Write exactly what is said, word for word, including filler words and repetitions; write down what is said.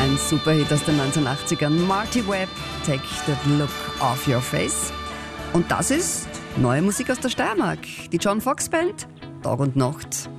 Ein Superhit aus den neunzehnhundertachtzigern. Marty Webb, Take the Look Off Your Face. Und das ist neue Musik aus der Steiermark. Die John Fox Band, Tag und Nacht.